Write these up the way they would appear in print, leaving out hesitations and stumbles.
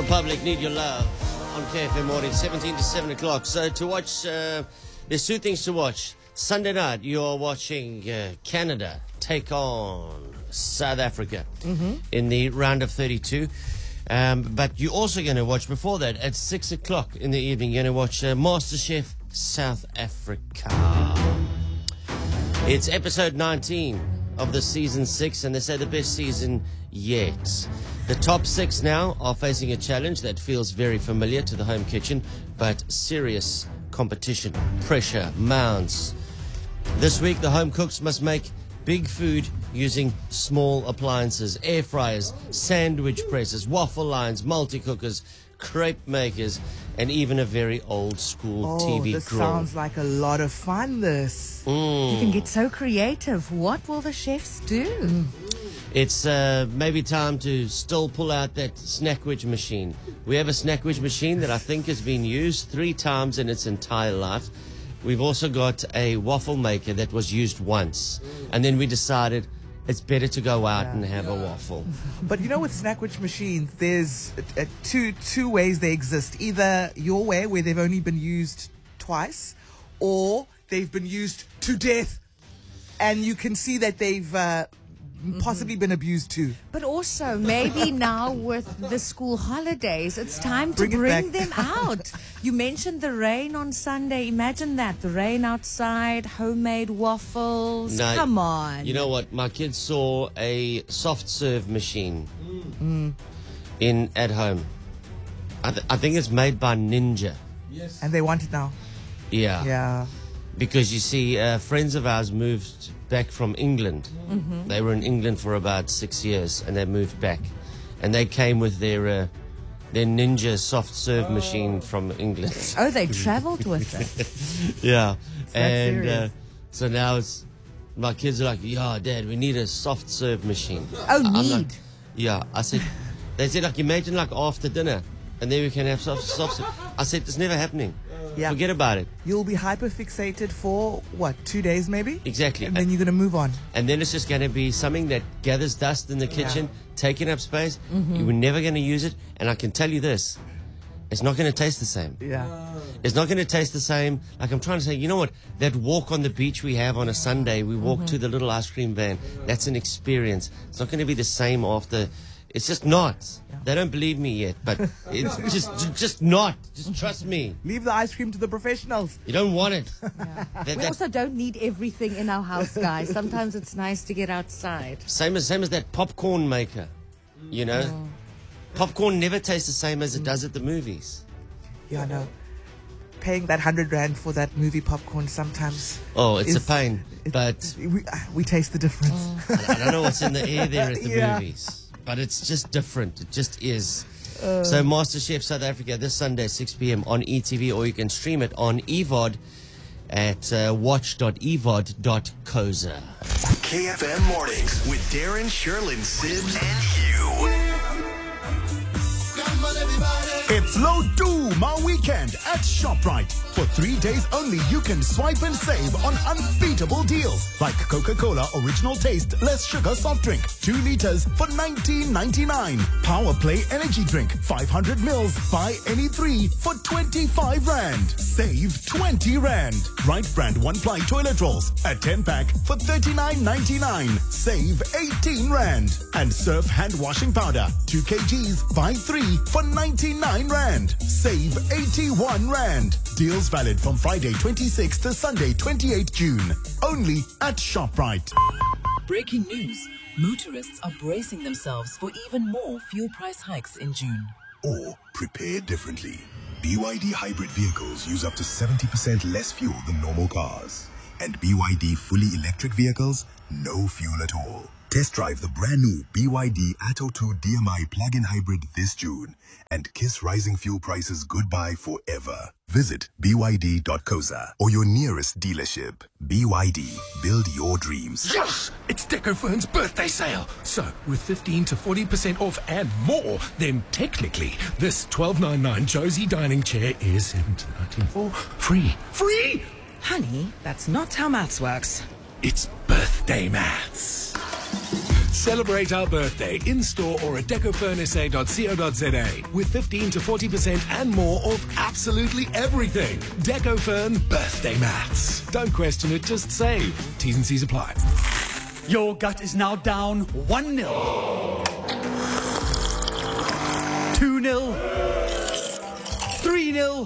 Republic, Need Your Love on KFM Morning, 17 to 7 o'clock. So to watch, there's two things to watch. Sunday night, you're watching Canada take on South Africa in the round of 32. But you're also going to watch, before that, at 6 o'clock in the evening, you're going to watch MasterChef South Africa. It's episode 19 of the season 6, and they say the best season yet. The top 6 now are facing a challenge that feels very familiar to the home kitchen, but serious competition, pressure mounts. This week, the home cooks must make big food using small appliances, air fryers, sandwich presses, waffle lines, multi-cookers, crepe makers, and even a very old school TV this grill. Sounds like a lot of fun, this. You can get so creative. What will the chefs do? It's maybe time to still pull out that Snackwich machine. We have a Snackwich machine that I think has been used 3 times in its entire life. We've also got a waffle maker that was used once. And then we decided it's better to go out and have a waffle. But you know, with Snackwich machines, there's two ways they exist. Either your way, where they've only been used twice, or they've been used to death. And you can see that they've possibly been abused too. But also, maybe now with the school holidays, it's time to bring them out. You mentioned the rain on Sunday. Imagine that, the rain outside, homemade waffles. No, Come on. You know what? My kids saw a soft serve machine at home. I think it's made by Ninja. Yes. And they want it now. Yeah. Yeah. Because you see, friends of ours moved back from England. They were in England for about 6 years, and they moved back. And they came with their Ninja soft serve machine from England. Oh, they traveled with it. Yeah. serious? And so now my kids are like, yeah, Dad, we need a soft serve machine. Oh, I'm need? like, yeah. They said, like, imagine like after dinner, and then we can have soft serve. I said, it's never happening. Yeah. Forget about it. You'll be hyper-fixated for, 2 days maybe? Exactly. And then you're going to move on. And then it's just going to be something that gathers dust in the kitchen, taking up space. You were never going to use it. And I can tell you this, it's not going to taste the same. Yeah. It's not going to taste the same. Like, I'm trying to say, you know what? That walk on the beach we have on a Sunday, we walk to the little ice cream van. That's an experience. It's not going to be the same after. It's just not. They don't believe me yet, but it's just not. Just trust me. Leave the ice cream to the professionals. You don't want it. We also don't need everything in our house, guys. Sometimes it's nice to get outside. Same as that popcorn maker, you know. Popcorn never tastes the same as it does at the movies. Yeah, no. Paying that 100 Rand for that movie popcorn sometimes. Oh, it's a pain, but we taste the difference. I don't know what's in the air there at the Yeah. movies. But it's just different. It just is. So MasterChef South Africa this Sunday, 6 p.m. on ETV, or you can stream it on EVOD at watch.evod.coza. KFM Mornings with Darren, Sherlyn, Sibbs, and Hugh. It's Low My Weekend at ShopRite. For 3 days only, you can swipe and save on unbeatable deals like Coca-Cola Original Taste Less Sugar Soft Drink, 2 liters for $19.99. Power Play Energy Drink, 500 mils, buy any 3 for 25 Rand. Save 20 Rand. Right Brand 1-ply toilet rolls, a 10-pack for $39.99. Save 18 Rand. And Surf hand washing powder, 2 kgs, buy 3 for 99 Rand. Save 81 Rand. Deals valid from Friday 26 to Sunday 28 June. Only at ShopRite. Breaking news. Motorists are bracing themselves for even more fuel price hikes in June. Or prepare differently. BYD hybrid vehicles use up to 70% less fuel than normal cars. And BYD fully electric vehicles, no fuel at all. Test drive the brand new BYD Atto 2 DMI plug-in hybrid this June and kiss rising fuel prices goodbye forever. Visit byd.coza or your nearest dealership. BYD, build your dreams. Yes! It's DecoFern's birthday sale. So, with 15 to 40% off and more, then technically, this $12.99 Josie dining chair is $17.94 free. Free! Honey, that's not how maths works. It's birthday maths. Celebrate our birthday in-store or at decofurnsa.co.za with 15 to 40% and more off absolutely everything. Decofurn birthday mats. Don't question it, just save. T's and C's apply. Your gut is now down 1-0. 2-0. 3-0.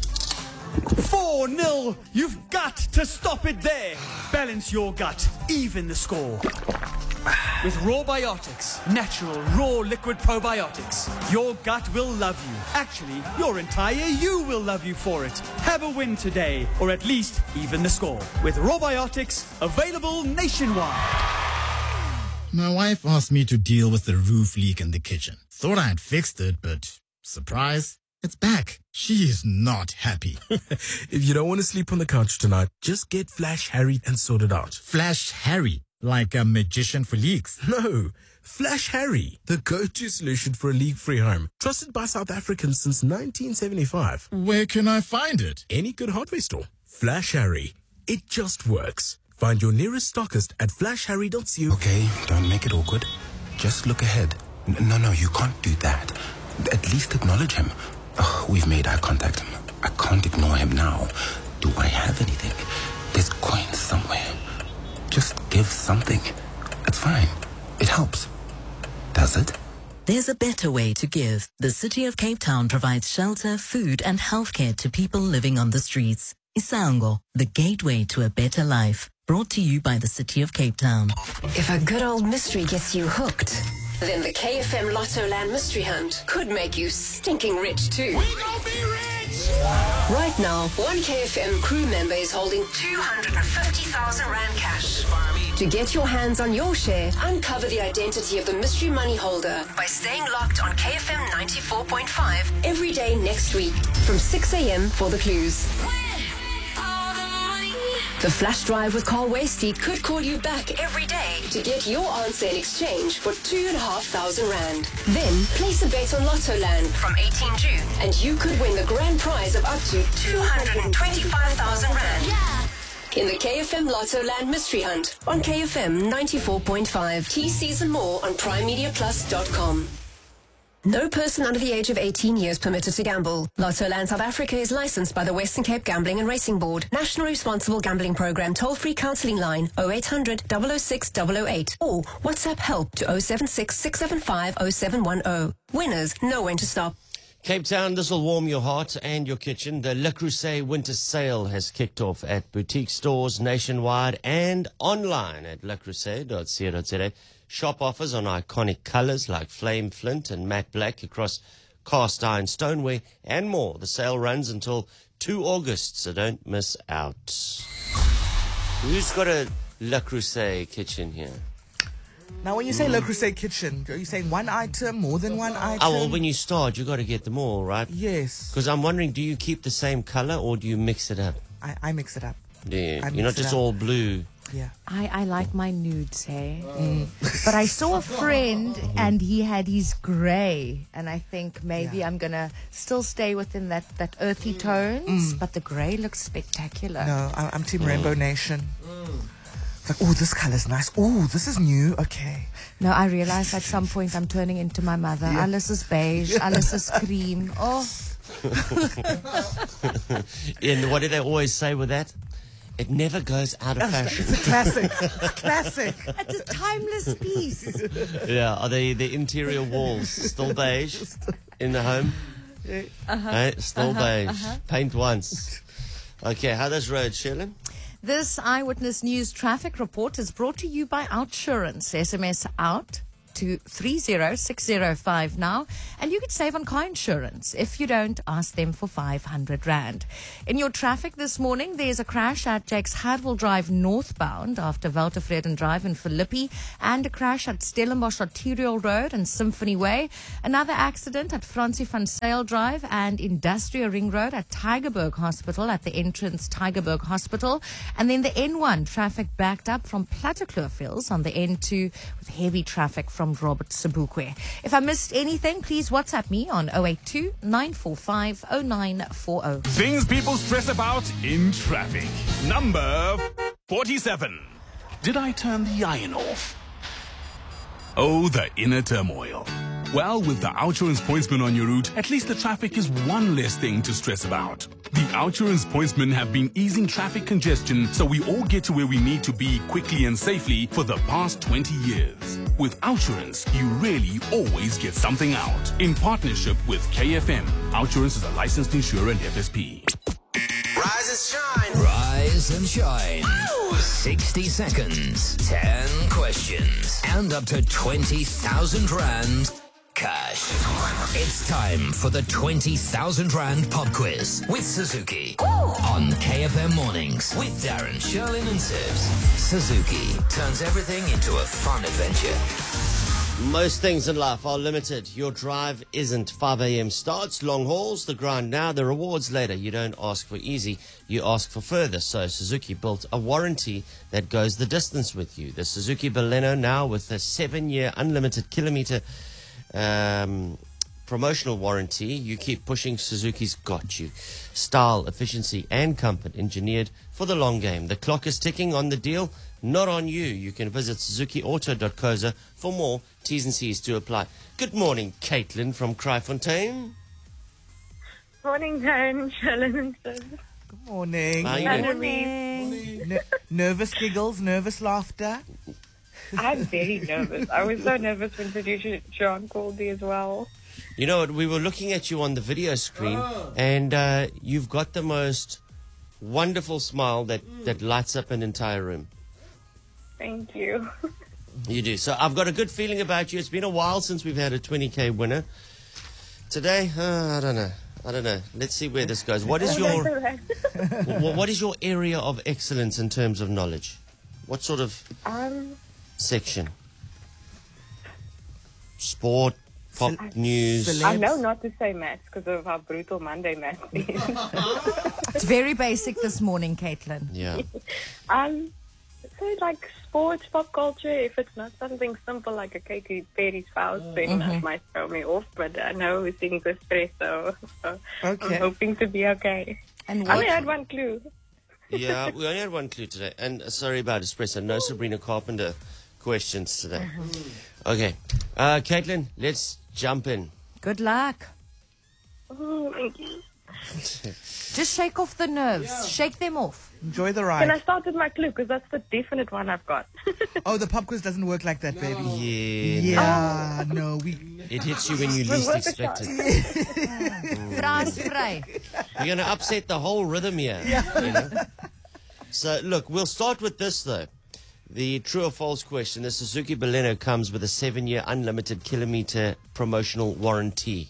4-0. You've got to stop it there. Balance your gut. Even the score. With Raw Biotics, natural, raw liquid probiotics, your gut will love you. Actually, your entire you will love you for it. Have a win today, or at least even the score. With Raw Biotics, available nationwide. My wife asked me to deal with the roof leak in the kitchen. Thought I had fixed it, but surprise, it's back. She is not happy. If you don't want to sleep on the couch tonight, just get Flash Harry and sort it out. Flash Harry? Like a magician for leaks? No, Flash Harry, the go-to solution for a leak-free home. Trusted by South Africans since 1975. Where can I find it? Any good hardware store. Flash Harry. It just works. Find your nearest stockist at flashharry.co. Okay, don't make it awkward. Just look ahead. No, you can't do that. At least acknowledge him. Oh, we've made eye contact. I can't ignore him now. Do I have anything? There's coins somewhere. Just give something. It's fine. It helps. Does it? There's a better way to give. The City of Cape Town provides shelter, food and healthcare to people living on the streets. Isango, the gateway to a better life. Brought to you by the City of Cape Town. If a good old mystery gets you hooked, then the KFM Lotto Land Mystery Hunt could make you stinking rich too. We gon' be rich! Right now, one KFM crew member is holding 250,000 Rand cash. To get your hands on your share, uncover the identity of the mystery money holder by staying locked on KFM 94.5 every day next week from 6 a.m. for the clues. The Flash Drive with Carl Wasty could call you back every day to get your answer in exchange for 2,500 Rand. Then place a bet on Lotto Land from 18 June and you could win the grand prize of up to 225,000 Rand. Yeah. In the KFM Lotto Land Mystery Hunt on KFM 94.5. TCs and more on primemediaplus.com. No person under the age of 18 years permitted to gamble. Lotto Land South Africa is licensed by the Western Cape Gambling and Racing Board. National Responsible Gambling Program toll-free counselling line 0800 006 008 or WhatsApp help to 076 675 0710. Winners know when to stop. Cape Town, this will warm your heart and your kitchen. The Le Creuset Winter Sale has kicked off at boutique stores nationwide and online at lecreuset.co.za. Shop offers on iconic colours like flame flint and matte black across cast iron stoneware and more. The sale runs until 2 August, so don't miss out. Who's got a Le Creuset kitchen here? Now, when you say Le Creuset kitchen, are you saying one item, more than one item? Oh, well, when you start, you got to get them all, right? Yes. Because I'm wondering, do you keep the same colour or do you mix it up? I mix it up. Do you? You're not just all blue. Yeah. I like my nudes, hey? But I saw a friend and he had his grey. And I think maybe I'm going to still stay within that earthy tones. But the grey looks spectacular. No, I'm Team Rainbow Nation. Like, oh, this color's nice. Oh, this is new. Okay. No, I realize at some point I'm turning into my mother. Yeah. Alice is beige. Alice is cream. Oh. And what do they always say with that? It never goes out of fashion. It's a classic. It's classic. It's a timeless piece. Yeah. Are the interior walls still beige in the home? Still beige. Paint once. Okay. How does road, Shirley? This Eyewitness News traffic report is brought to you by Outsurance. SMS out to 306050 now, and you could save on car insurance. If you don't, ask them for 500 Rand. In your traffic this morning, there's a crash at Jakes Hadwell Drive northbound after Weltevreden Drive in Philippi, and a crash at Stellenbosch Arterial Road and Symphony Way. Another accident at Francie van Sail Drive and Industrial Ring Road at Tygerberg Hospital at the entrance Tygerberg Hospital. And then the N1 traffic backed up from Plattekloof on the N2 with heavy traffic from Robert Sobukwe. If I missed anything, please WhatsApp me on 082-945-0940. Things people stress about in traffic. Number 47. Did I turn the iron off? Oh, the inner turmoil. Well, with the Outsurance Pointsman on your route, at least the traffic is one less thing to stress about. The Outsurance Pointsmen have been easing traffic congestion so we all get to where we need to be quickly and safely for the past 20 years. With Outsurance, you really always get something out. In partnership with KFM, Outsurance is a licensed insurer and FSP. Rise and shine. Rise and shine. Ow! 60 seconds, 10 questions, and up to 20,000 Rand cash. It's time for the 20,000 Rand pop quiz with Suzuki. Ooh. On KFM Mornings with Darren, Sherlyn and Sibs. Suzuki turns everything into a fun adventure. Most things in life are limited. Your drive isn't. 5 a.m. starts, long hauls, the grind now, the rewards later. You don't ask for easy, you ask for further. So Suzuki built a warranty that goes the distance with you. The Suzuki Baleno now with a 7-year unlimited kilometer promotional warranty. You keep pushing, Suzuki's got you. Style, efficiency and comfort engineered for the long game. The clock is ticking on the deal, not on you. You can visit suzukiauto.co.za for more. T's and C's to apply. Good morning, Caitlin from Kraaifontein. Morning, Darren, Sherlyn and Sibs. Good morning. How are you doing? Nervous giggles, nervous laughter. I'm very nervous. I was so nervous when producer John called me as well. You know what? We were looking at you on the video screen, and you've got the most wonderful smile that lights up an entire room. Thank you. You do. So I've got a good feeling about you. It's been a while since we've had a 20K winner. Today, I don't know. Let's see where this goes. What is your what is your area of excellence in terms of knowledge? What sort of section? Sport, pop news. I know not to say maths because of how brutal Monday maths is. It's very basic this morning, Caitlin. Yeah. So like sports, pop culture, if it's not something simple like a Katy Perry's Faust, then that might throw me off. But I know who sings Espresso, so I'm hoping to be okay. And I only had one clue. Yeah, we only had one clue today. And sorry about Espresso. No Sabrina Carpenter questions today. Okay. Caitlin, let's jump in. Good luck. Oh, thank you. Just shake off the nerves. Yeah. Shake them off. Enjoy the ride. Can I start with my clue? Because that's the definite one I've got. Oh, the pop quiz doesn't work like that, baby. Yeah. No. It hits you when you least expect it. Frans vrij. You're going to upset the whole rhythm here. Yeah. You know? So, look, we'll start with this, though. The true or false question. The Suzuki Baleno comes with a 7-year unlimited kilometer promotional warranty.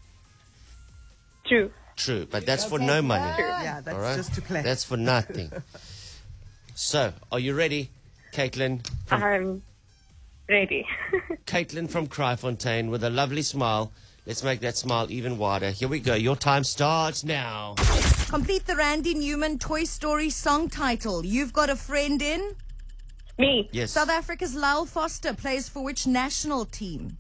True, but that's for no money. Yeah, that's just to play. That's for nothing. So, are you ready, Caitlin? I'm ready. Caitlin from Kraaifontein with a lovely smile. Let's make that smile even wider. Here we go. Your time starts now. Complete the Randy Newman Toy Story song title. You've got a friend in? Me. Yes. South Africa's Lyle Foster plays for which national team?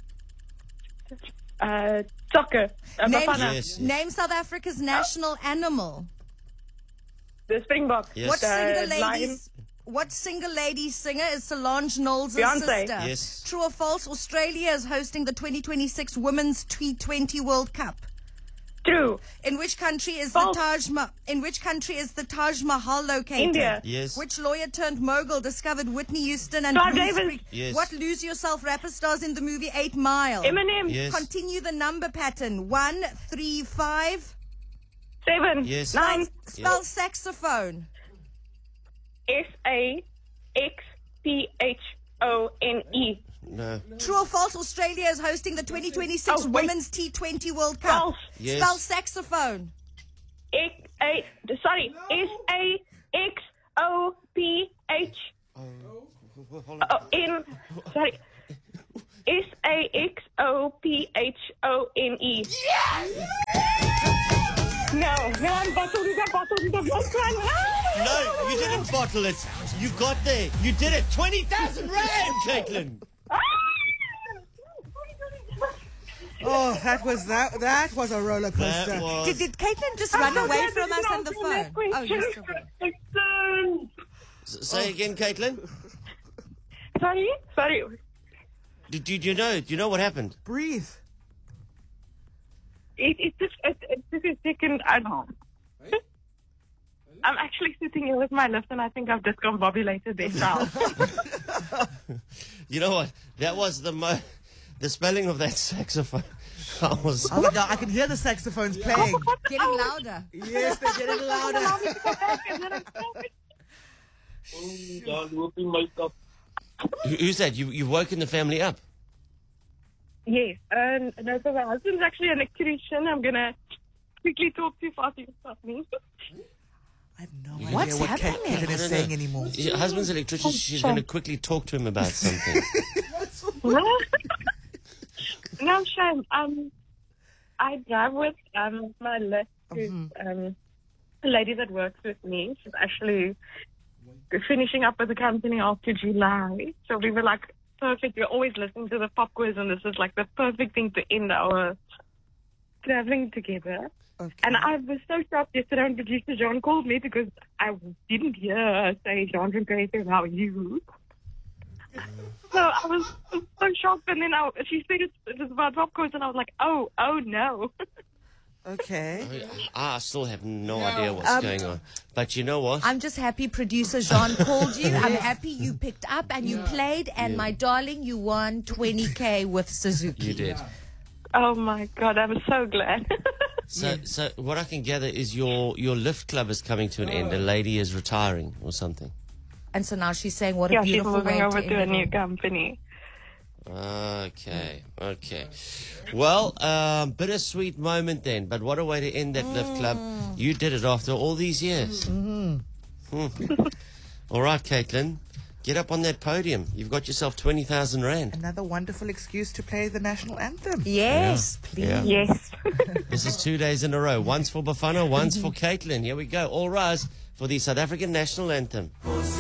Soccer. Name South Africa's national animal. The Springbok. Yes. What single lady singer is Solange Knowles' Beyonce. sister? Yes. True or false? Australia is hosting the 2026 Women's T20 World Cup. True. In which country is false. the Taj Mahal located? India. Yes. Which lawyer turned mogul discovered Whitney Houston and Clive Bruce Davis. Yes. What Lose Yourself rapper stars in the movie 8 Mile? Eminem. Yes. Continue the number pattern. 1, 3, 5. 7. Yes. 9. Spell saxophone. SAXPHONE. No. True or false? Australia is hosting the 2026 Women's T20 World Cup. False. Yes. Spell saxophone. Sorry. SAXOPH. Sorry. SAXOPHONE. No, I'm bottled the first one. No, you didn't bottle it. You got there. You did it. 20,000 Rand, Caitlin. Oh, that was a roller coaster. Did Caitlin just run away from us on the phone? Oh, yes. Say again, Caitlin. Sorry. Do you know what happened? Breathe. It took a second. I'm actually sitting here with my lift, and I think I've discombobulated there now. You know what? That was the spelling of that saxophone. Oh my God, I can hear the saxophones playing. Getting louder. Yes, they're getting louder. Who's that? You've woken the family up? Yes. No, so my husband's actually an electrician. I'm going to quickly talk to you fast. You can stop me. I have no idea What's what happening? Caitlin is saying anymore. Your husband's an electrician. She's going to quickly talk to him about something. No shame. I drive with my lift, who's a lady that works with me. She's actually finishing up with the company after July. So we were like, perfect. We're always listening to the pop quiz, and this is like the perfect thing to end our traveling together. Okay. And I was so shocked yesterday when producer John called me because I didn't hear her say, John from Creative, how are you? So I was so shocked, and then she said it was about pop quiz, and I was like, oh no. Okay. I still have no idea what's going on. But you know what? I'm just happy producer Jean called you. I'm happy you picked up and you played. And my darling, you won 20K with Suzuki. You did. Oh my God, I was so glad. So what I can gather is your lift club is coming to an end. A lady is retiring or something. And so now she's saying, what a beautiful she's moving way over to to a end new it. company. Okay. Well, bittersweet moment then. But what a way to end that lift club. You did it after all these years. All right, Caitlin. Get up on that podium. You've got yourself 20,000 Rand. Another wonderful excuse to play the national anthem. Yes, please. Yeah. Yes. This is 2 days in a row. Once for Bafana, once for Caitlin. Here we go. All rise for the South African national anthem.